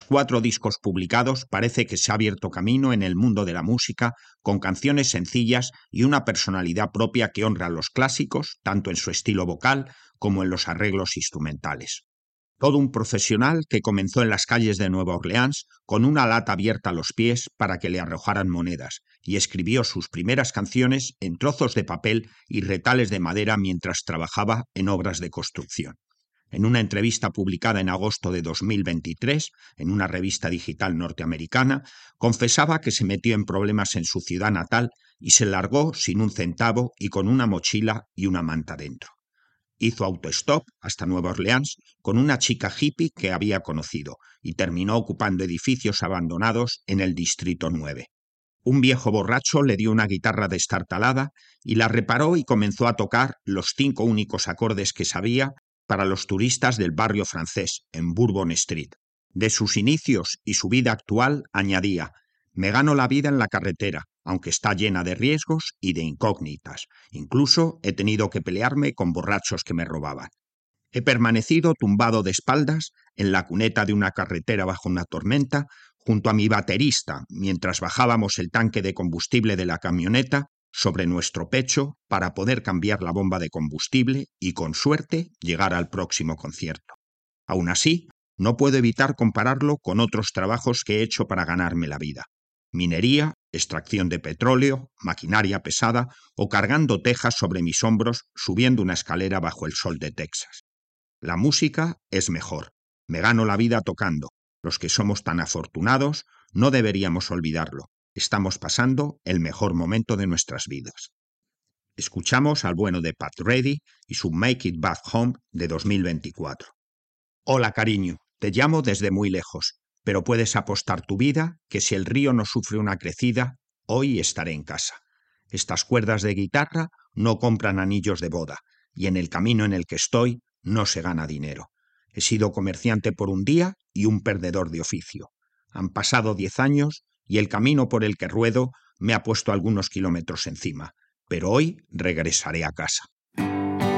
4 discos publicados parece que se ha abierto camino en el mundo de la música con canciones sencillas y una personalidad propia que honra a los clásicos, tanto en su estilo vocal como en los arreglos instrumentales. Todo un profesional que comenzó en las calles de Nueva Orleans con una lata abierta a los pies para que le arrojaran monedas y escribió sus primeras canciones en trozos de papel y retales de madera mientras trabajaba en obras de construcción. En una entrevista publicada en agosto de 2023 en una revista digital norteamericana, confesaba que se metió en problemas en su ciudad natal y se largó sin un centavo y con una mochila y una manta dentro. Hizo autostop hasta Nueva Orleans con una chica hippie que había conocido y terminó ocupando edificios abandonados en el Distrito 9. Un viejo borracho le dio una guitarra destartalada y la reparó y comenzó a tocar los 5 únicos acordes que sabía para los turistas del barrio francés, en Bourbon Street. De sus inicios y su vida actual añadía: «Me gano la vida en la carretera, aunque está llena de riesgos y de incógnitas. Incluso he tenido que pelearme con borrachos que me robaban. He permanecido tumbado de espaldas en la cuneta de una carretera bajo una tormenta, junto a mi baterista, mientras bajábamos el tanque de combustible de la camioneta sobre nuestro pecho para poder cambiar la bomba de combustible y, con suerte, llegar al próximo concierto. Aún así, no puedo evitar compararlo con otros trabajos que he hecho para ganarme la vida. Minería, extracción de petróleo, maquinaria pesada o cargando tejas sobre mis hombros subiendo una escalera bajo el sol de Texas. La música es mejor. Me gano la vida tocando. Los que somos tan afortunados no deberíamos olvidarlo. Estamos pasando el mejor momento de nuestras vidas». Escuchamos al bueno de Pat Reddy y su Make It Back Home de 2024. Hola, cariño, te llamo desde muy lejos, pero puedes apostar tu vida que si el río no sufre una crecida, hoy estaré en casa. Estas cuerdas de guitarra no compran anillos de boda, y en el camino en el que estoy no se gana dinero. He sido comerciante por un día y un perdedor de oficio. Han pasado 10 años y el camino por el que ruedo me ha puesto algunos kilómetros encima, pero hoy regresaré a casa.